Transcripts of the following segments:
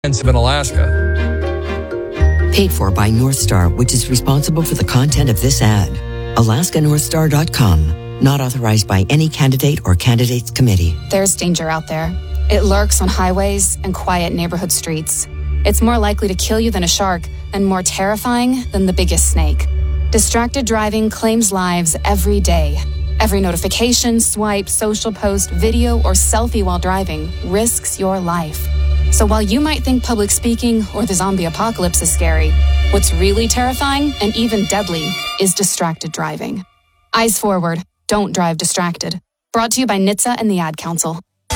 In Alaska. Paid for by North Star, which is responsible for the content of this ad. AlaskaNorthstar.com. Not authorized by any candidate or candidates committee. There's danger out there. It lurks on highways and quiet neighborhood streets. It's more likely to kill you than a shark and more terrifying than the biggest snake. Distracted driving claims lives every day. Every notification, swipe, social post, video, or selfie while driving risks your life. So while you might think public speaking or the zombie apocalypse is scary, what's really terrifying and even deadly is distracted driving. Eyes forward. Don't drive distracted. Brought to you by NHTSA and the Ad Council.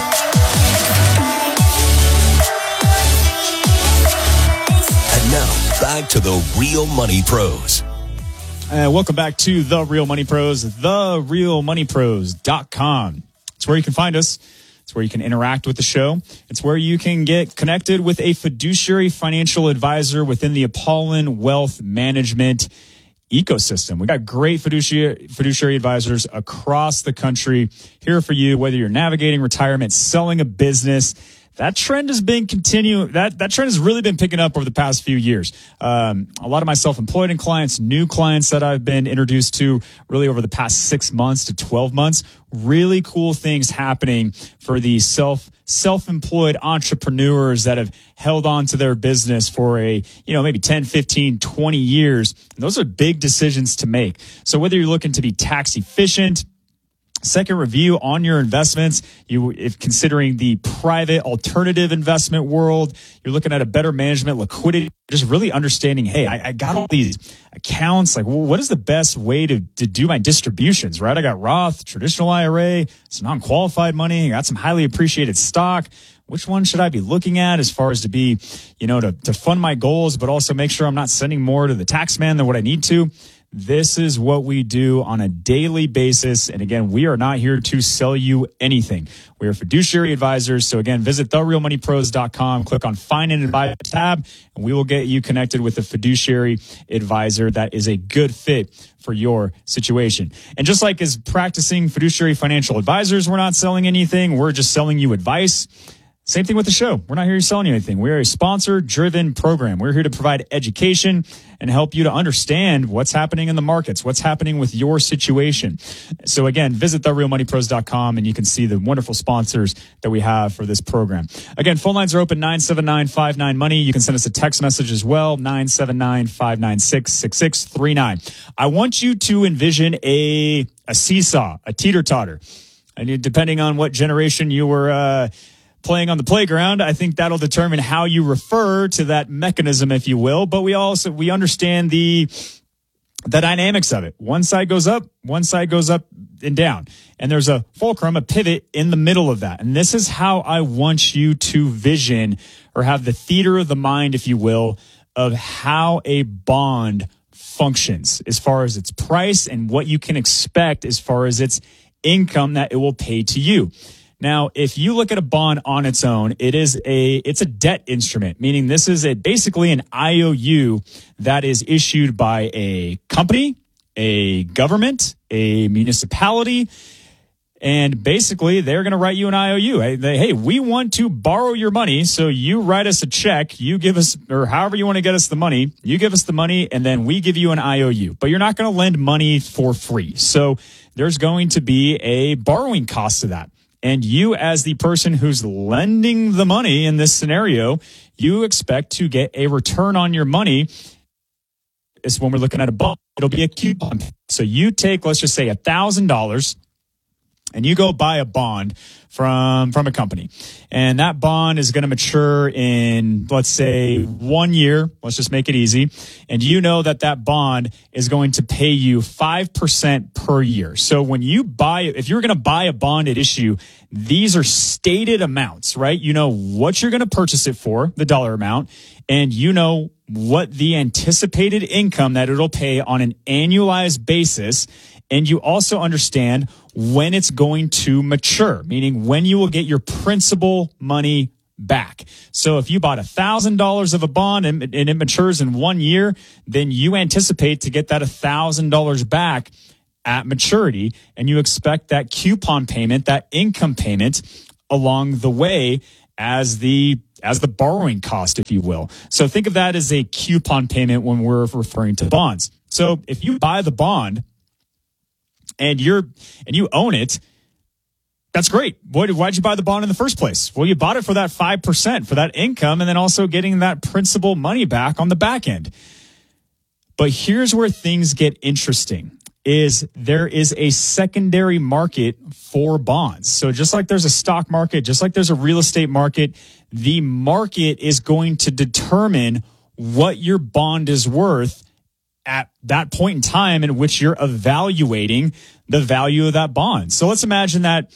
And now, back to the Real Money Pros. Welcome back to The Real Money Pros, therealmoneypros.com. It's where you can find us. It's where you can interact with the show. It's where you can get connected with a fiduciary financial advisor within the Apollon Wealth Management ecosystem. We got great fiduciary advisors across the country here for you, whether you're navigating retirement, selling a business. That trend has been continuing. That trend has really been picking up over the past few years. A lot of my self-employed clients, new clients that I've been introduced to really over the past 6 months to 12 months, really cool things happening for the self-employed entrepreneurs that have held on to their business for maybe 10, 15, 20 years. And those are big decisions to make. So whether you're looking to be tax efficient, second review on your investments, if considering the private alternative investment world, you're looking at a better management, liquidity, just really understanding, hey, I got all these accounts. Like, what is the best way to do my distributions, right? I got Roth, traditional IRA, some non-qualified money, I got some highly appreciated stock. Which one should I be looking at as far as to be, to fund my goals, but also make sure I'm not sending more to the tax man than what I need to? This is what we do on a daily basis. And again, we are not here to sell you anything. We are fiduciary advisors. So again, visit therealmoneypros.com, click on Find an Advisor tab, and we will get you connected with a fiduciary advisor that is a good fit for your situation. And just like as practicing fiduciary financial advisors, we're not selling anything. We're just selling you advice. Same thing with the show. We're not here to sell you anything. We're a sponsor-driven program. We're here to provide education and help you to understand what's happening in the markets, what's happening with your situation. So again, visit therealmoneypros.com and you can see the wonderful sponsors that we have for this program. Again, phone lines are open 979-59-MONEY. You can send us a text message as well, 979-596-6639. I want you to envision a seesaw, a teeter-totter. And depending on what generation you were playing on the playground, I think that'll determine how you refer to that mechanism, if you will. But we understand the dynamics of it. One side goes up and down. And there's a fulcrum, a pivot in the middle of that. And this is how I want you to vision or have the theater of the mind, if you will, of how a bond functions as far as its price and what you can expect as far as its income that it will pay to you. Now, if you look at a bond on its own, it's a debt instrument, meaning this is basically an IOU that is issued by a company, a government, a municipality, and basically they're going to write you an IOU. Hey, we want to borrow your money, so you write us a check, you give us, or however you want to get us the money, you give us the money, and then we give you an IOU. But you're not going to lend money for free. So there's going to be a borrowing cost to that. And you, as the person who's lending the money in this scenario, you expect to get a return on your money. It's when we're looking at a bond, it'll be a coupon. So you take, let's just say $1,000 and you go buy a bond from a company. And that bond is going to mature in, let's say, 1 year. Let's just make it easy. And you know that bond is going to pay you 5% per year. So when if you're going to buy a bond at issue, these are stated amounts, right? You know what you're going to purchase it for, the dollar amount, and you know what the anticipated income that it'll pay on an annualized basis. And you also understand when it's going to mature, meaning when you will get your principal money back. So if you bought $1,000 of a bond and it matures in 1 year, then you anticipate to get that $1,000 back at maturity, and you expect that coupon payment, that income payment along the way as the as the borrowing cost, if you will. So think of that as a coupon payment when we're referring to bonds. So if you buy the bond and you own it, that's great. Why'd you buy the bond in the first place? Well, you bought it for that 5%, for that income, and then also getting that principal money back on the back end. But here's where things get interesting. There is a secondary market for bonds. So just like there's a stock market, just like there's a real estate market, the market is going to determine what your bond is worth at that point in time in which you're evaluating the value of that bond. So let's imagine that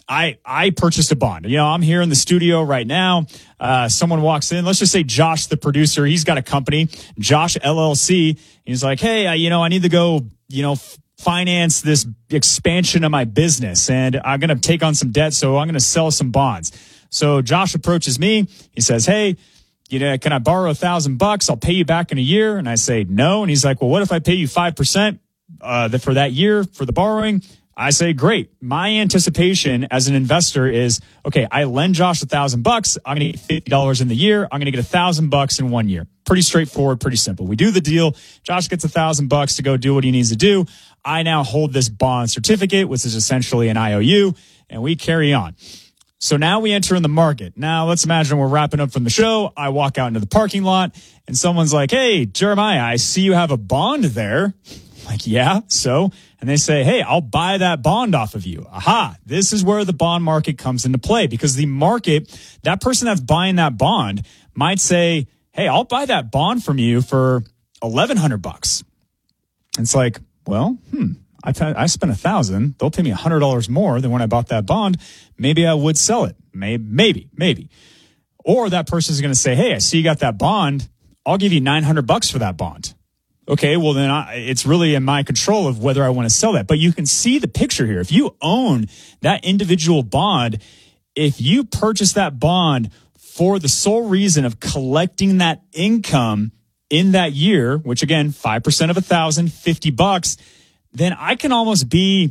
I purchased a bond. I'm here in the studio right now. Someone walks in. Let's just say Josh, the producer, he's got a company, Josh LLC. He's like, hey, I need to go, finance this expansion of my business, and I'm going to take on some debt, so I'm going to sell some bonds. So Josh approaches me. He says, hey, can I borrow $1,000? I'll pay you back in a year. And I say, no. And he's like, well, what if I pay you 5% for that year for the borrowing? I say, great. My anticipation as an investor is, okay, I lend Josh $1,000. I'm going to get $50 in the year. I'm going to get $1,000 in 1 year. Pretty straightforward, pretty simple. We do the deal. Josh gets $1,000 to go do what he needs to do. I now hold this bond certificate, which is essentially an IOU, and we carry on. So now we enter in the market. Now let's imagine we're wrapping up from the show. I walk out into the parking lot and someone's like, hey, Jeremiah, I see you have a bond there. I'm like, yeah, so? And they say, hey, I'll buy that bond off of you. Aha, this is where the bond market comes into play, because the market, that person that's buying that bond might say, hey, I'll buy that bond from you for $1,100. It's like, well, I spent $1,000. They'll pay me $100 more than when I bought that bond. Maybe I would sell it. Maybe. Or that person is going to say, hey, I see you got that bond. I'll give you $900 for that bond. Okay, well then it's really in my control of whether I want to sell that. But you can see the picture here. If you own that individual bond, if you purchase that bond for the sole reason of collecting that income in that year, which again, 5% of $1,000, $50, then I can almost be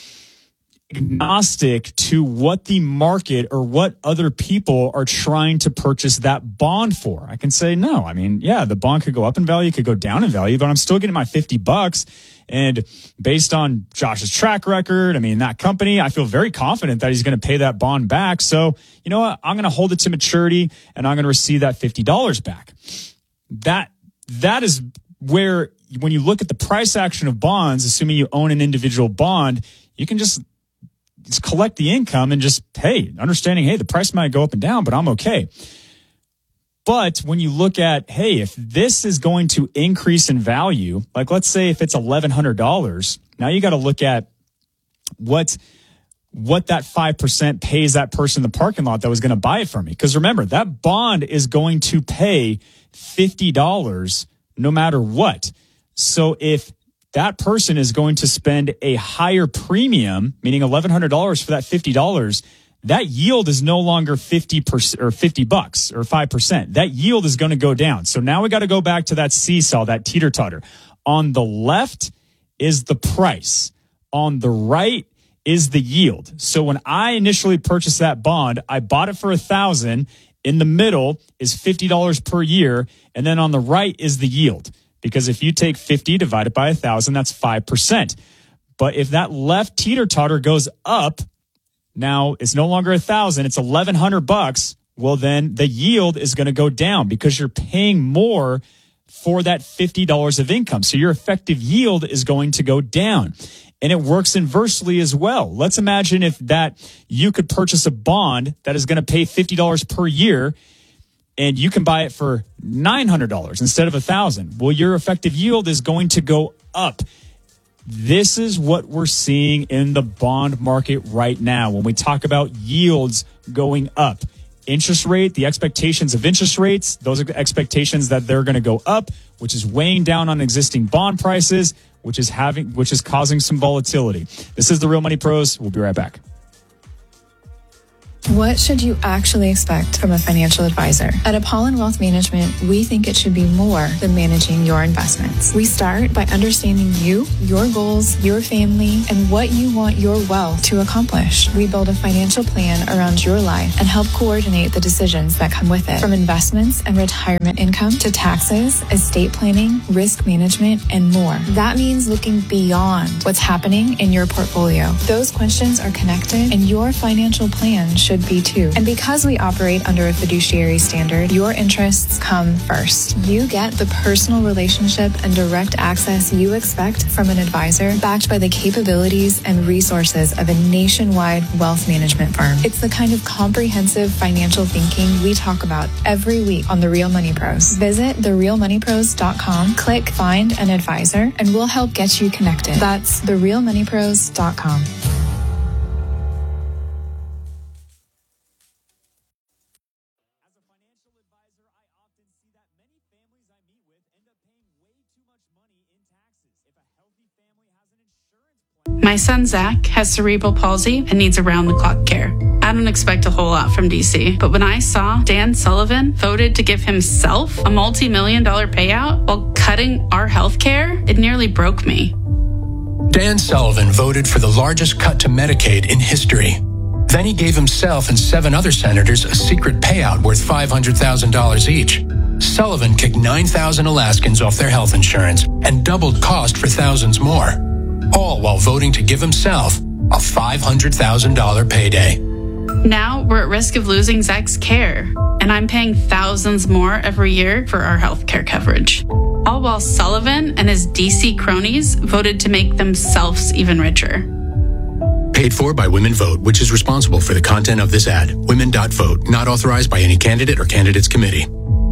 agnostic to what the market or what other people are trying to purchase that bond for. I can say, no, the bond could go up in value, could go down in value, but I'm still getting my $50. And based on Josh's track record, that company, I feel very confident that he's going to pay that bond back. So, you know what? I'm going to hold it to maturity and I'm going to receive that $50 back. That is where, when you look at the price action of bonds, assuming you own an individual bond, you can just collect the income and just, understanding, the price might go up and down, but I'm okay. But when you look at, if this is going to increase in value, like let's say if it's $1,100, now you got to look at what that 5% pays that person in the parking lot that was going to buy it from me. Because remember, that bond is going to pay $50 no matter what. So if that person is going to spend a higher premium, meaning $1,100 for that $50, that yield is no longer 50% or $50 or 5%. That yield is going to go down. So now we got to go back to that seesaw, that teeter-totter. On the left is the price. On the right is the yield. So when I initially purchased that bond, I bought it for $1,000. In the middle is $50 per year. And then on the right is the yield. Because if you take 50 divided by 1,000, that's 5%. But if that left teeter-totter goes up, now it's no longer 1,000, it's $1,100. Well, then the yield is going to go down because you're paying more for that $50 of income. So your effective yield is going to go down. And it works inversely as well. Let's imagine if that you could purchase a bond that is going to pay $50 per year, and you can buy it for $900 instead of $1,000. Well, your effective yield is going to go up. This is what we're seeing in the bond market right now when we talk about yields going up. Interest rate, the expectations of interest rates, those are expectations that they're going to go up, which is weighing down on existing bond prices, which is causing some volatility. This is the Real Money Pros. We'll be right back. What should you actually expect from a financial advisor? At Apollon Wealth Management, we think it should be more than managing your investments. We start by understanding you, your goals, your family, and what you want your wealth to accomplish. We build a financial plan around your life and help coordinate the decisions that come with it, from investments and retirement income to taxes, estate planning, risk management, and more. That means looking beyond what's happening in your portfolio. Those questions are connected, and your financial plan should be too. And because we operate under a fiduciary standard, your interests come first. You get the personal relationship and direct access you expect from an advisor, backed by the capabilities and resources of a nationwide wealth management firm. It's the kind of comprehensive financial thinking we talk about every week on The Real Money Pros. Visit therealmoneypros.com, click Find an Advisor, and we'll help get you connected. That's therealmoneypros.com. My son, Zach, has cerebral palsy and needs around-the-clock care. I don't expect a whole lot from DC, but when I saw Dan Sullivan voted to give himself a multi-million-dollar payout while cutting our health care, it nearly broke me. Dan Sullivan voted for the largest cut to Medicaid in history. Then he gave himself and 7 other senators a secret payout worth $500,000 each. Sullivan kicked 9,000 Alaskans off their health insurance and doubled cost for thousands more, all while voting to give himself a $500,000 payday. Now we're at risk of losing Zach's care, and I'm paying thousands more every year for our health care coverage. All while Sullivan and his DC cronies voted to make themselves even richer. Paid for by Women Vote, which is responsible for the content of this ad. Women.vote, not authorized by any candidate or candidates committee.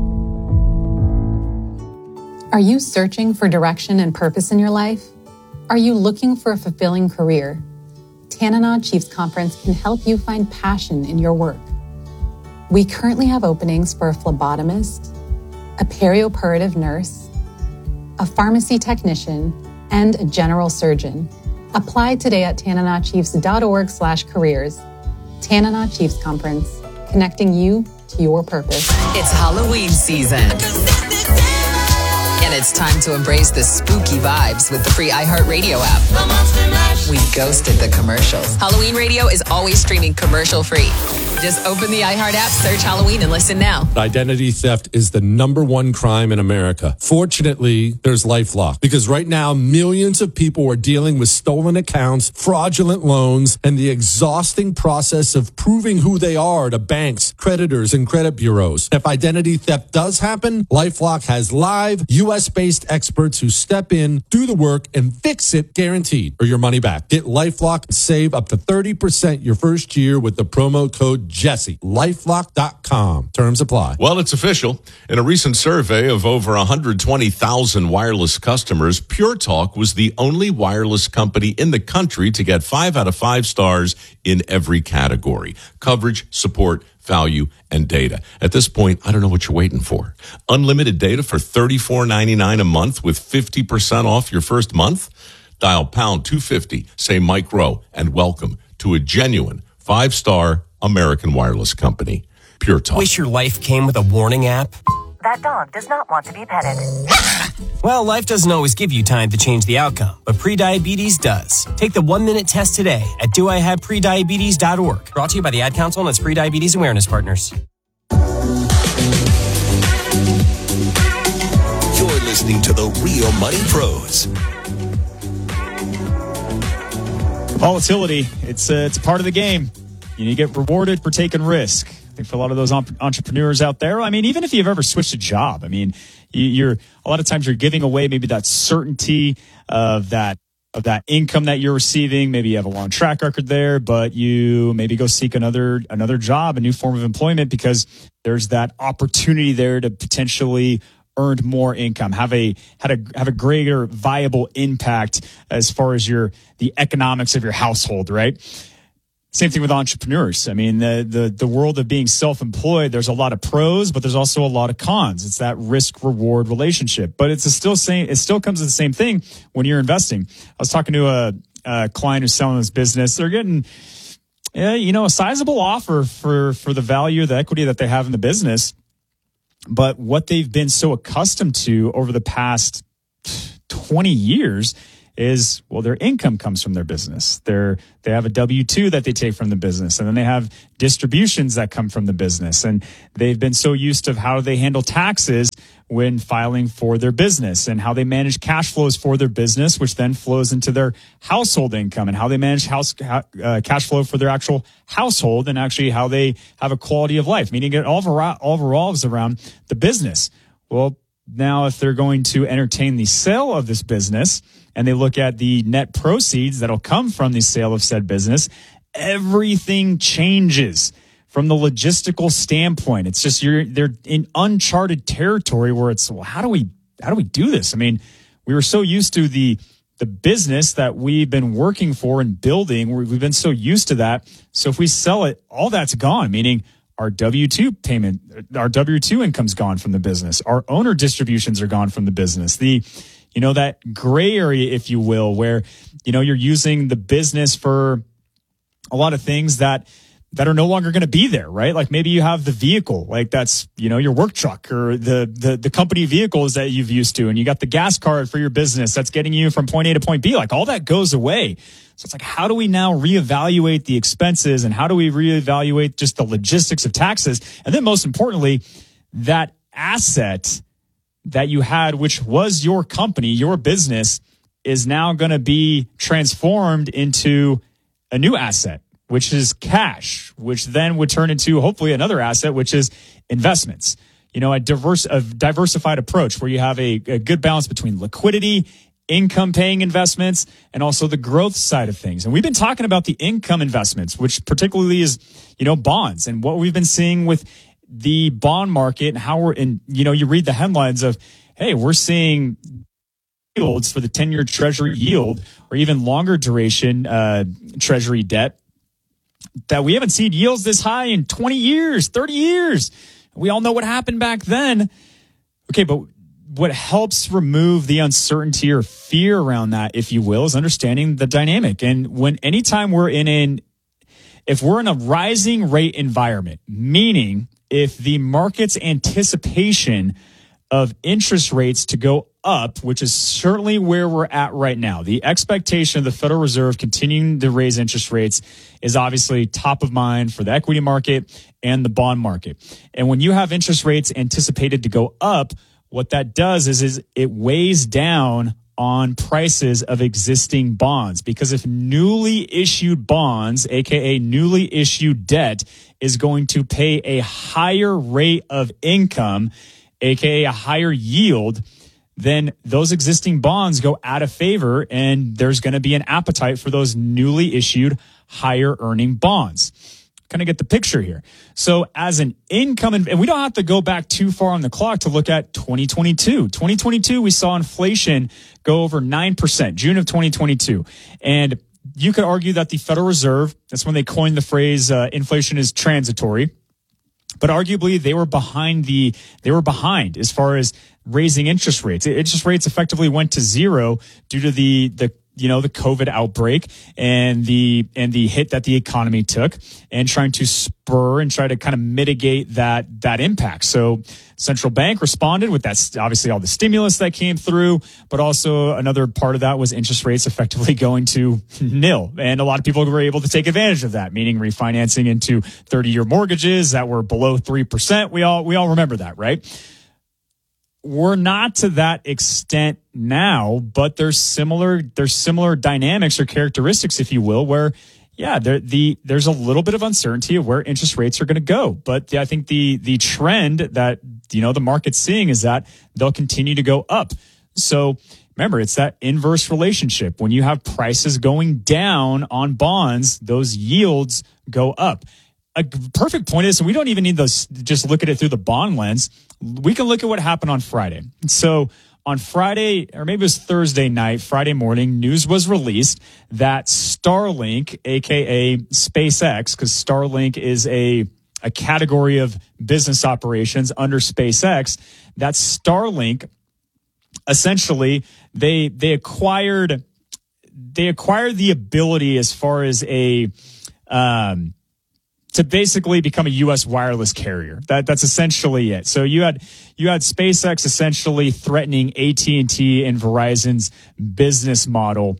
Are you searching for direction and purpose in your life? Are you looking for a fulfilling career? Tanana Chiefs Conference can help you find passion in your work. We currently have openings for a phlebotomist, a perioperative nurse, a pharmacy technician, and a general surgeon. Apply today at tananachiefs.org/careers. Tanana Chiefs Conference, connecting you to your purpose. It's Halloween season. And it's time to embrace the spooky vibes with the free iHeartRadio app. We ghosted the commercials. Halloween Radio is always streaming commercial-free. Just open the iHeart app, search Halloween, and listen now. Identity theft is the #1 crime in America. Fortunately, there's LifeLock, because right now, millions of people are dealing with stolen accounts, fraudulent loans, and the exhausting process of proving who they are to banks, creditors, and credit bureaus. If identity theft does happen, LifeLock has live, U.S.-based experts who step in, do the work, and fix it, guaranteed, or your money back. Get LifeLock and save up to 30% your first year with the promo code Jesse. LifeLock.com. Terms apply. Well, it's official. In a recent survey of over 120,000 wireless customers, Pure Talk was the only wireless company in the country to get 5 out of 5 stars in every category: coverage, support, value, and data. At this point, I don't know what you're waiting for. Unlimited data for $34.99 a month with 50% off your first month? Dial pound 250, say Mike Rowe, and welcome to a genuine 5-star American wireless company. Pure Talk. Wish your life came with a warning app? That dog does not want to be petted. Well, life doesn't always give you time to change the outcome, but prediabetes does. Take the 1-minute test today at doihaveprediabetes.org. Brought to you by the Ad Council and its Prediabetes Awareness Partners. You're listening to The Real Money Pros. Volatility, it's a part of the game. You get rewarded for taking risk. I think for a lot of those entrepreneurs out there, I mean, even if you've ever switched a job, I mean, you're a lot of times you're giving away maybe that certainty of that income that you're receiving. Maybe you have a long track record there, but you maybe go seek another job, a new form of employment, because there's that opportunity there to potentially earn more income, have a greater viable impact as far as the economics of your household, right? Same thing with entrepreneurs. I mean, the world of being self-employed, there's a lot of pros, but there's also a lot of cons. It's that risk-reward relationship. But it still comes to the same thing when you're investing. I was talking to a client who's selling this business. They're getting a sizable offer for the value of the equity that they have in the business. But what they've been so accustomed to over the past 20 years is, well, their income comes from their business. They have a W-2 that they take from the business, and then they have distributions that come from the business. And they've been so used to how they handle taxes when filing for their business and how they manage cash flows for their business, which then flows into their household income, and how they manage cash flow for their actual household, and actually how they have a quality of life, meaning it all revolves around the business. Well, now if they're going to entertain the sale of this business and they look at the net proceeds that'll come from the sale of said business, everything changes from the logistical standpoint. It's just they're in uncharted territory where it's, well, how do we do this? I mean, we were so used to the business that we've been working for and building. We've been so used to that. So if we sell it, all that's gone, meaning our W-2 payment, our W-2 income's gone from the business. Our owner distributions are gone from the business. That gray area, if you will, where, you're using the business for a lot of things that are no longer going to be there, right? Like maybe you have the vehicle, like that's, your work truck or the company vehicles that you've used to, and you got the gas card for your business that's getting you from point A to point B. Like all that goes away. So it's like, how do we now reevaluate the expenses, and how do we reevaluate just the logistics of taxes? And then most importantly, that asset that you had, which was your company, your business, is now going to be transformed into a new asset, which is cash, which then would turn into hopefully another asset, which is investments. A diversified approach where you have a good balance between liquidity, income paying investments, and also the growth side of things. And we've been talking about the income investments, which particularly is, bonds, and what we've been seeing with the bond market and how we're in, you read the headlines of, hey, we're seeing yields for the 10-year treasury yield or even longer duration treasury debt that we haven't seen yields this high in 20 years, 30 years. We all know what happened back then. Okay, but what helps remove the uncertainty or fear around that, if you will, is understanding the dynamic. And anytime if we're in a rising rate environment, meaning if the market's anticipation of interest rates to go up, which is certainly where we're at right now, the expectation of the Federal Reserve continuing to raise interest rates is obviously top of mind for the equity market and the bond market. And when you have interest rates anticipated to go up, what that does is it weighs down on prices of existing bonds, because if newly issued bonds, aka newly issued debt, is going to pay a higher rate of income, aka a higher yield, then those existing bonds go out of favor, and there's going to be an appetite for those newly issued higher earning bonds. Kind of get the picture here. So as an income, and we don't have to go back too far on the clock to look at 2022. 2022, we saw inflation go over 9%, June of 2022. And you could argue that the Federal Reserve, that's when they coined the phrase inflation is transitory. But arguably they were behind as far as raising interest rates. Interest rates effectively went to zero due to the COVID outbreak and the hit that the economy took, and trying to spur and try to kind of mitigate that impact. So central bank responded with that, obviously all the stimulus that came through, but also another part of that was interest rates effectively going to nil. And a lot of people were able to take advantage of that, meaning refinancing into 30-year mortgages that were below 3%. We all remember that, right? We're not to that extent now, but there's similar dynamics or characteristics, if you will, where there's a little bit of uncertainty of where interest rates are going to go. But I think the trend that the market's seeing is that they'll continue to go up. So remember, it's that inverse relationship. When you have prices going down on bonds, those yields go up. A perfect point is, and we don't even need those, just look at it through the bond lens. We can look at what happened on Friday. So on Friday, or maybe it was Thursday night, Friday morning, news was released that Starlink, aka SpaceX, because Starlink is a category of business operations under SpaceX, that Starlink, essentially, they acquired the ability as far as a to basically become a U.S. wireless carrier. That's essentially it. So you had SpaceX essentially threatening AT&T and Verizon's business model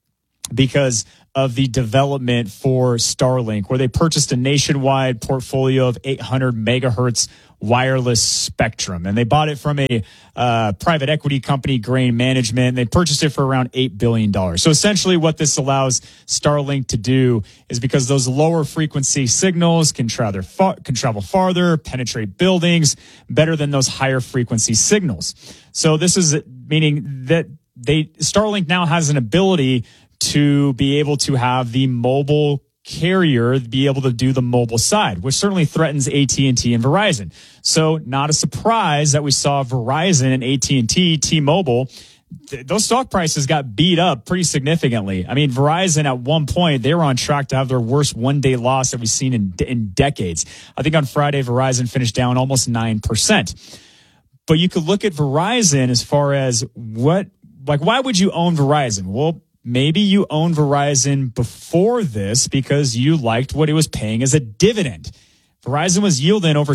because of the development for Starlink, where they purchased a nationwide portfolio of 800 megahertz wireless spectrum. And they bought it from a private equity company, Grain Management. They purchased it for around $8 billion. So essentially what this allows Starlink to do is, because those lower frequency signals can travel farther, penetrate buildings better than those higher frequency signals. So this is meaning that Starlink now has an ability to be able to have the mobile carrier be able to do the mobile side, which certainly threatens AT&T and Verizon. So not a surprise that we saw Verizon and AT&T, T-Mobile, those stock prices got beat up pretty significantly. I mean, Verizon at one point, they were on track to have their worst one-day loss that we've seen in decades. I think on Friday, Verizon finished down almost 9%. But you could look at Verizon as far as why would you own Verizon? Well, maybe you owned Verizon before this because you liked what it was paying as a dividend. Verizon was yielding over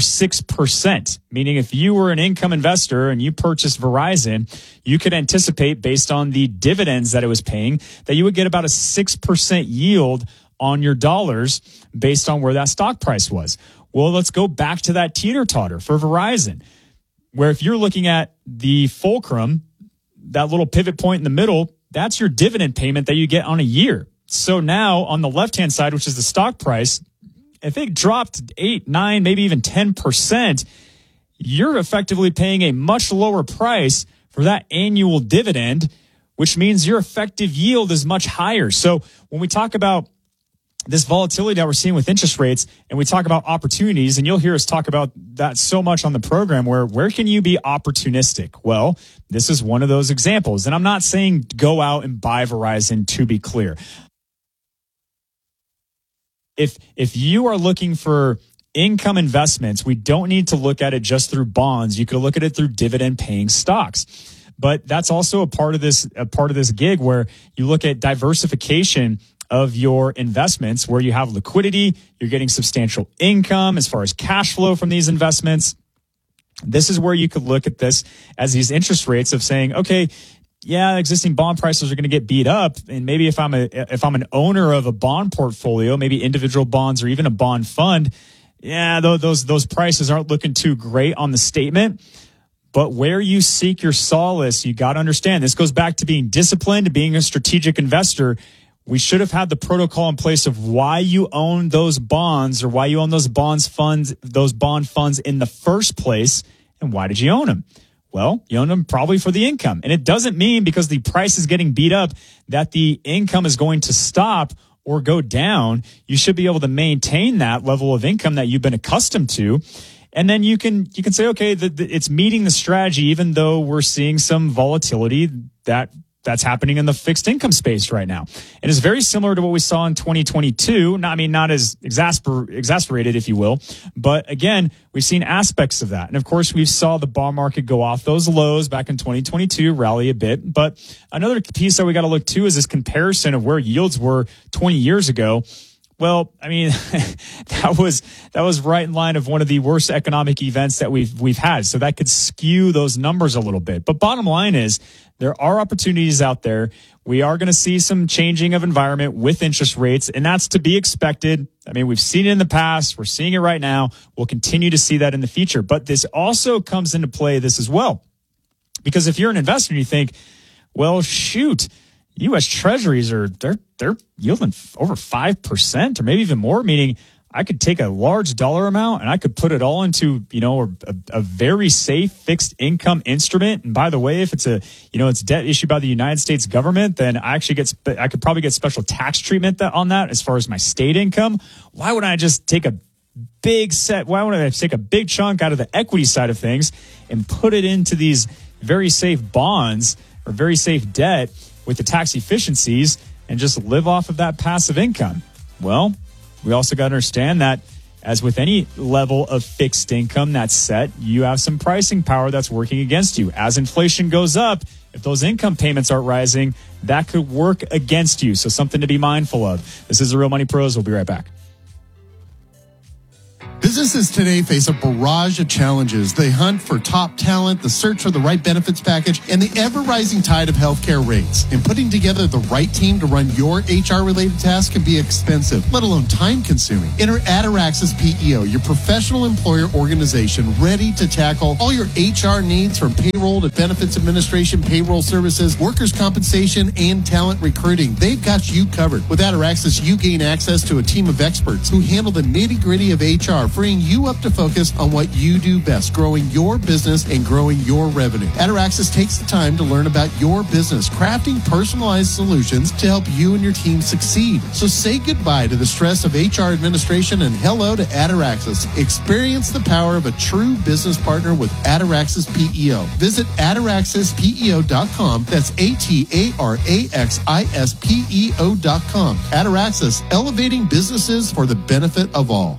6%, meaning if you were an income investor and you purchased Verizon, you could anticipate, based on the dividends that it was paying, that you would get about a 6% yield on your dollars based on where that stock price was. Well, let's go back to that teeter-totter for Verizon, where if you're looking at the fulcrum, that little pivot point in the middle, that's your dividend payment that you get on a year. So now on the left-hand side, which is the stock price, if it dropped 8, 9, maybe even 10%, you're effectively paying a much lower price for that annual dividend, which means your effective yield is much higher. So when we talk about this volatility that we're seeing with interest rates, and we talk about opportunities, and you'll hear us talk about that so much on the program, where can you be opportunistic? Well, this is one of those examples. And I'm not saying go out and buy Verizon, to be clear. If you are looking for income investments, we don't need to look at it just through bonds. You could look at it through dividend paying stocks. But that's also a part of this gig, where you look at diversification of your investments, where you have liquidity, you're getting substantial income as far as cash flow from these investments. This is where you could look at this as these interest rates of saying, okay, yeah, existing bond prices are going to get beat up. And maybe if I'm an owner of a bond portfolio, maybe individual bonds or even a bond fund, yeah, those prices aren't looking too great on the statement. But where you seek your solace, you got to understand, this goes back to being disciplined, to being a strategic investor. We should have had the protocol in place of why you own those bonds, or why you own those bond funds in the first place. And why did you own them? Well, you own them probably for the income. And it doesn't mean because the price is getting beat up that the income is going to stop or go down. You should be able to maintain that level of income that you've been accustomed to. And then you can say, okay, it's meeting the strategy, even though we're seeing some volatility that's happening in the fixed income space right now. And it's very similar to what we saw in 2022. Not as exasperated, if you will. But again, we've seen aspects of that. And of course, we saw the bond market go off those lows back in 2022, rally a bit. But another piece that we got to look to is this comparison of where yields were 20 years ago. Well, I mean, that was right in line of one of the worst economic events that we've had. So that could skew those numbers a little bit. But bottom line is, there are opportunities out there. We are going to see some changing of environment with interest rates, and that's to be expected. I mean, we've seen it in the past. We're seeing it right now. We'll continue to see that in the future. But this also comes into play this as well. Because if you're an investor and you think, well, shoot, U.S. Treasuries they're yielding over 5% or maybe even more, meaning I could take a large dollar amount and I could put it all into, a very safe fixed income instrument. And by the way, if it's it's debt issued by the United States government, then I could probably get special tax treatment on that as far as my state income. Why would I just take a big chunk out of the equity side of things and put it into these very safe bonds or very safe debt with the tax efficiencies and just live off of that passive income? Well, we also got to understand that, as with any level of fixed income that's set, you have some pricing power that's working against you. As inflation goes up, if those income payments aren't rising, that could work against you. So something to be mindful of. This is The Real Money Pros. We'll be right back. Businesses today face a barrage of challenges. They hunt for top talent, the search for the right benefits package, and the ever-rising tide of healthcare rates. And putting together the right team to run your HR-related tasks can be expensive, let alone time-consuming. Enter Ataraxis PEO, your professional employer organization ready to tackle all your HR needs from payroll to benefits administration, payroll services, workers' compensation, and talent recruiting. They've got you covered. With Ataraxis, you gain access to a team of experts who handle the nitty-gritty of HR, freeing you up to focus on what you do best, growing your business and growing your revenue. Ataraxis takes the time to learn about your business, crafting personalized solutions to help you and your team succeed. So say goodbye to the stress of HR administration and hello to Ataraxis. Experience the power of a true business partner with Ataraxis PEO. Visit ataraxispeo.com. That's ATARAXISPEO.com. Ataraxis, elevating businesses for the benefit of all.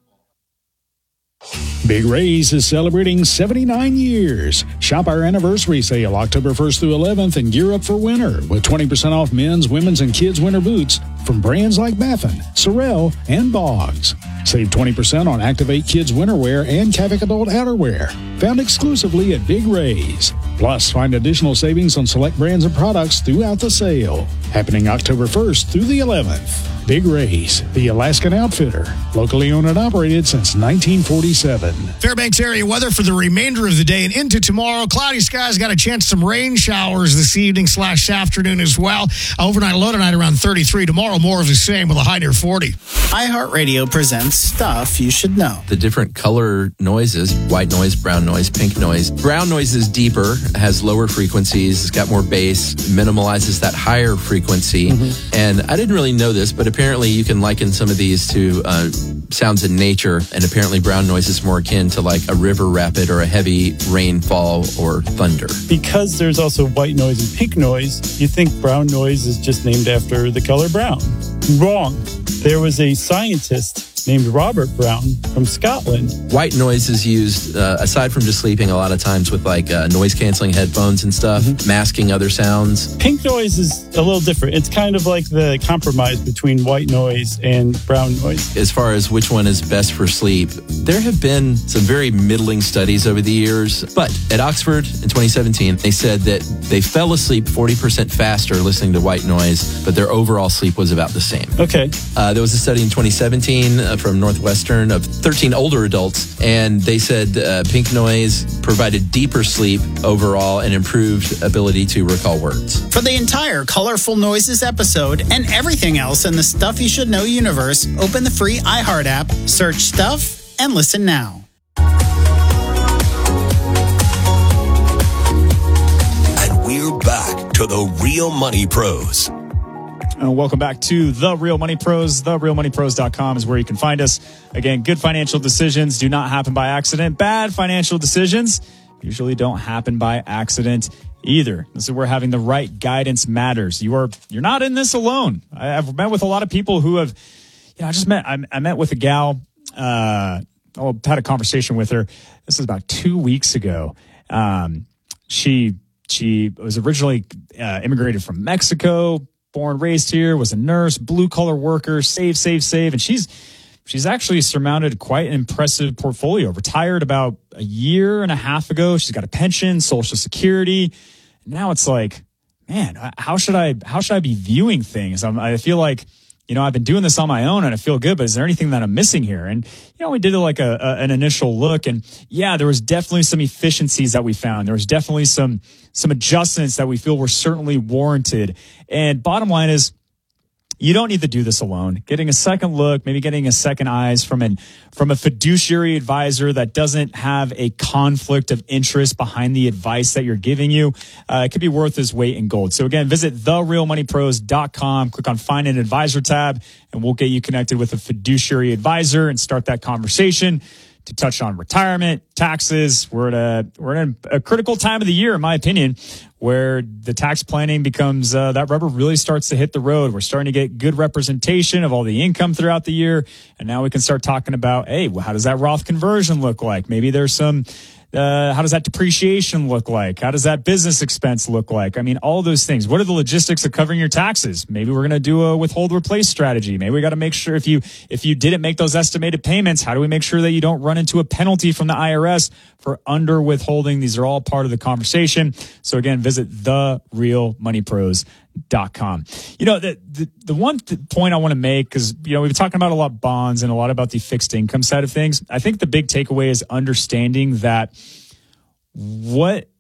Big Ray's is celebrating 79 years. Shop our anniversary sale October 1st through 11th and gear up for winter with 20% off men's, women's, and kids' winter boots from brands like Baffin, Sorel, and Boggs. Save 20% on Activate Kids winter wear and Kavik adult outerwear. Found exclusively at Big Ray's. Plus, find additional savings on select brands and products throughout the sale. Happening October 1st through the 11th. Big Ray's, the Alaskan Outfitter. Locally owned and operated since 1947. Fairbanks area weather for the remainder of the day and into tomorrow. Cloudy skies, got a chance some rain showers this evening / afternoon as well. Overnight low tonight around 33. Tomorrow more of the same with a high near 40. iHeartRadio presents Stuff You Should Know. The different color noises, white noise, brown noise, pink noise. Brown noise is deeper, has lower frequencies, it's got more bass, minimalizes that higher frequency. And I didn't really know this, but apparently you can liken some of these to sounds in nature, and apparently brown noise is more akin to like a river rapid or a heavy rainfall or thunder. Because there's also white noise and pink noise, you think brown noise is just named after the color brown. Wrong. There was a scientist named Robert Brown from Scotland. White noise is used, aside from just sleeping, a lot of times with like noise-canceling headphones and stuff, masking other sounds. Pink noise is a little different. It's kind of like the compromise between white noise and brown noise. As far as which one is best for sleep, there have been some very middling studies over the years, but at Oxford in 2017, they said that they fell asleep 40% faster listening to white noise, but their overall sleep was about the same. Okay. There was a study in 2017 from Northwestern of 13 older adults, and they said pink noise provided deeper sleep overall and improved ability to recall words. For the entire Colorful Noises episode and everything else in the Stuff You Should Know universe, open the free iHeart app, search Stuff, and listen now. And we're back to the Real Money Pros. Welcome back to The Real Money Pros. TheRealMoneyPros.com is where you can find us. Again, good financial decisions do not happen by accident. Bad financial decisions usually don't happen by accident either. This is where having the right guidance matters. You're not in this alone. I've met with a lot of people who have, I met with a gal, had a conversation with her. This is about 2 weeks ago. She was originally immigrated from Mexico, born, raised here, was a nurse, blue collar worker, save. And she's actually surmounted quite an impressive portfolio. Retired about a year and a half ago. She's got a pension, Social Security. Now it's like, man, how should I be viewing things? I feel like, I've been doing this on my own and I feel good, but is there anything that I'm missing here? And, we did an initial look, and there was definitely some efficiencies that we found. There was definitely some adjustments that we feel were certainly warranted. And bottom line is, you don't need to do this alone. Getting a second look, maybe getting a second eyes from a fiduciary advisor that doesn't have a conflict of interest behind the advice that you're giving you, it could be worth its weight in gold. So again, visit TheRealMoneyPros.com, click on Find an Advisor tab, and we'll get you connected with a fiduciary advisor and start that conversation to touch on retirement, taxes. We're in a critical time of the year, in my opinion, where the tax planning becomes, that rubber really starts to hit the road. We're starting to get good representation of all the income throughout the year. And now we can start talking about, hey, well, how does that Roth conversion look like? Maybe there's some How does that depreciation look like? How does that business expense look like? I mean, all those things. What are the logistics of covering your taxes? Maybe we're going to do a withhold replace strategy. Maybe we got to make sure if you didn't make those estimated payments, how do we make sure that you don't run into a penalty from the IRS for under withholding? These are all part of the conversation. So again, visit therealmoneypros.com. You know, the one point I want to make, because, you know, we've been talking about a lot of bonds and a lot about the fixed income side of things. I think the big takeaway is understanding that what